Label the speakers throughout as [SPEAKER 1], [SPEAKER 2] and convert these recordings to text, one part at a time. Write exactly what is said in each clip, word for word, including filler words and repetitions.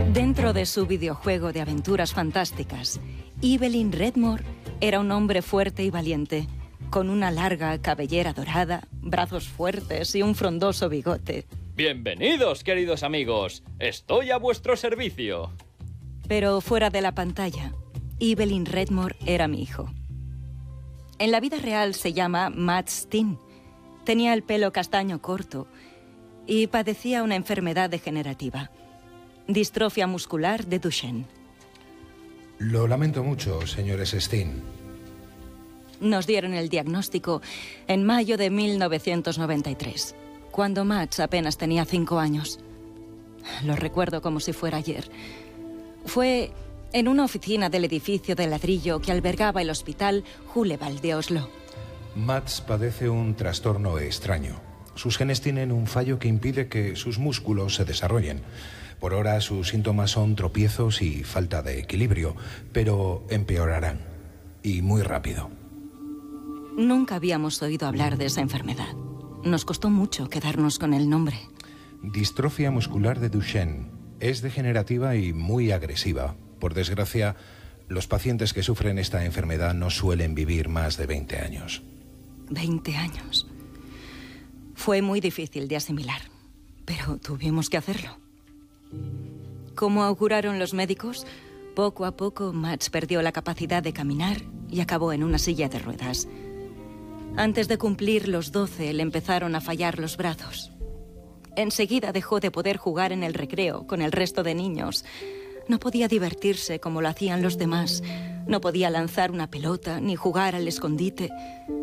[SPEAKER 1] Dentro de su videojuego de aventuras fantásticas, Evelyn Redmore era un hombre fuerte y valiente, con una larga cabellera dorada, brazos fuertes y un frondoso bigote.
[SPEAKER 2] Bienvenidos, queridos amigos. Estoy a vuestro servicio.
[SPEAKER 1] Pero fuera de la pantalla, Evelyn Redmore era mi hijo. En la vida real se llama Matt Steen. Tenía el pelo castaño corto y padecía una enfermedad degenerativa. Distrofia muscular de Duchenne.
[SPEAKER 3] Lo lamento mucho, señores Steen.
[SPEAKER 1] Nos dieron el diagnóstico en mayo de mil novecientos noventa y tres, cuando Max apenas tenía cinco años. Lo recuerdo como si fuera ayer. Fue en una oficina del edificio de ladrillo que albergaba el hospital Huleval de Oslo.
[SPEAKER 3] Mats padece un trastorno extraño. Sus genes tienen un fallo que impide que sus músculos se desarrollen. Por ahora sus síntomas son tropiezos y falta de equilibrio, pero empeorarán. Y muy rápido.
[SPEAKER 1] Nunca habíamos oído hablar de esa enfermedad. Nos costó mucho quedarnos con el nombre.
[SPEAKER 3] Distrofia muscular de Duchenne. Es degenerativa y muy agresiva. Por desgracia, los pacientes que sufren esta enfermedad no suelen vivir más de veinte años.
[SPEAKER 1] veinte años. Fue muy difícil de asimilar, pero tuvimos que hacerlo. Como auguraron los médicos, poco a poco Max perdió la capacidad de caminar y acabó en una silla de ruedas. Antes de cumplir los doce, le empezaron a fallar los brazos. Enseguida dejó de poder jugar en el recreo con el resto de niños. No podía divertirse como lo hacían los demás. No podía lanzar una pelota ni jugar al escondite.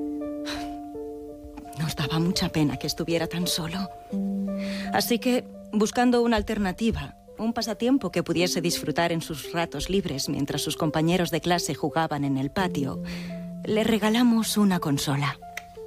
[SPEAKER 1] Nos daba mucha pena que estuviera tan solo. Así que, buscando una alternativa, un pasatiempo que pudiese disfrutar en sus ratos libres mientras sus compañeros de clase jugaban en el patio, le regalamos una consola.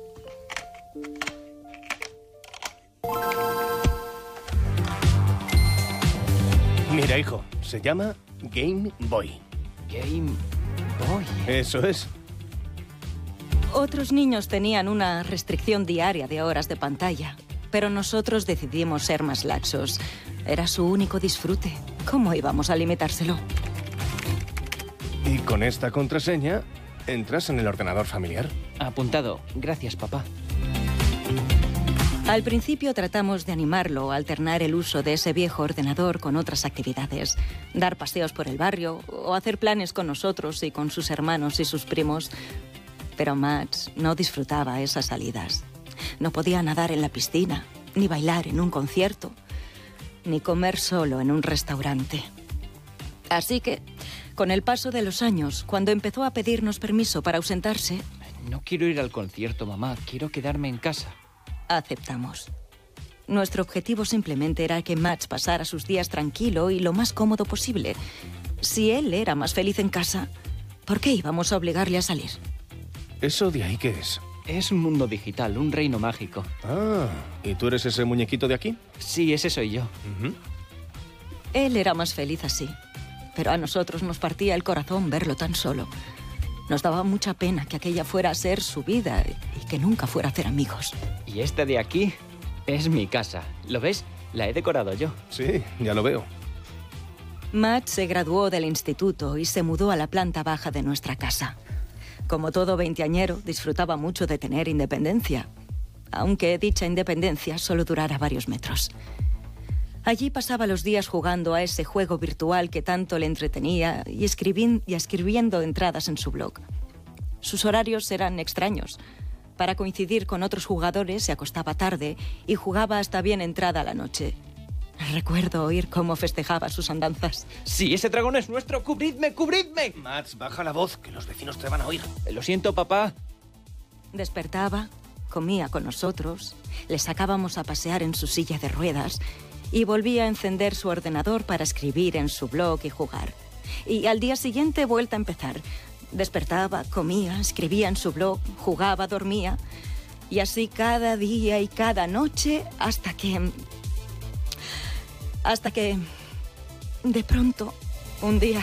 [SPEAKER 4] Mira, hijo, se llama Game Boy.
[SPEAKER 2] Game Boy.
[SPEAKER 4] Eso es.
[SPEAKER 1] Otros niños tenían una restricción diaria de horas de pantalla, pero nosotros decidimos ser más laxos. Era su único disfrute. ¿Cómo íbamos a limitárselo?
[SPEAKER 4] Y con esta contraseña, entras en el ordenador familiar.
[SPEAKER 2] Apuntado. Gracias, papá.
[SPEAKER 1] Al principio tratamos de animarlo a alternar el uso de ese viejo ordenador con otras actividades. Dar paseos por el barrio o hacer planes con nosotros y con sus hermanos y sus primos. Pero Max no disfrutaba esas salidas. No podía nadar en la piscina, ni bailar en un concierto, ni comer solo en un restaurante. Así que, con el paso de los años, cuando empezó a pedirnos permiso para ausentarse...
[SPEAKER 2] No quiero ir al concierto, mamá. Quiero quedarme en casa.
[SPEAKER 1] Aceptamos. Nuestro objetivo simplemente era que Max pasara sus días tranquilo y lo más cómodo posible. Si él era más feliz en casa, ¿por qué íbamos a obligarle a salir?
[SPEAKER 4] ¿Eso de ahí qué es?
[SPEAKER 2] Es un mundo digital, un reino mágico.
[SPEAKER 4] Ah, ¿y tú eres ese muñequito de aquí?
[SPEAKER 2] Sí, ese soy yo.
[SPEAKER 4] Uh-huh.
[SPEAKER 1] Él era más feliz así, pero a nosotros nos partía el corazón verlo tan solo. Nos daba mucha pena que aquella fuera a ser su vida y que nunca fuera a hacer amigos.
[SPEAKER 2] Y esta de aquí es mi casa. ¿Lo ves? La he decorado yo.
[SPEAKER 4] Sí, ya lo veo.
[SPEAKER 1] Matt se graduó del instituto y se mudó a la planta baja de nuestra casa. Como todo veinteañero, disfrutaba mucho de tener independencia, aunque dicha independencia solo durara varios metros. Allí pasaba los días jugando a ese juego virtual que tanto le entretenía y, escribin- y escribiendo entradas en su blog. Sus horarios eran extraños. Para coincidir con otros jugadores se acostaba tarde y jugaba hasta bien entrada la noche. Recuerdo oír cómo festejaba sus andanzas.
[SPEAKER 2] ¡Sí, ese dragón es nuestro! ¡Cubridme, cubridme!
[SPEAKER 4] Max, baja la voz, que los vecinos te van a oír.
[SPEAKER 2] Lo siento, papá.
[SPEAKER 1] Despertaba, comía con nosotros, le sacábamos a pasear en su silla de ruedas y volvía a encender su ordenador para escribir en su blog y jugar. Y al día siguiente, vuelta a empezar. Despertaba, comía, escribía en su blog, jugaba, dormía. Y así cada día y cada noche hasta que... Hasta que... De pronto, un día...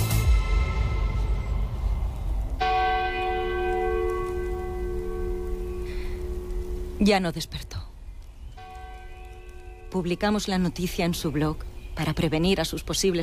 [SPEAKER 1] Ya no despertó. Publicamos la noticia en su blog para prevenir a sus posibles